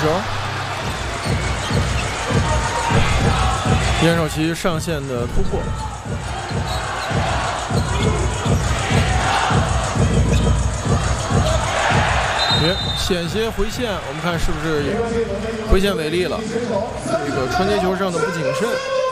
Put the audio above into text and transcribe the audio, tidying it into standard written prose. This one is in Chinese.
球，严守奇上线的突破。险些回线，我们看是不是回线违例了？这个传接球上的不谨慎。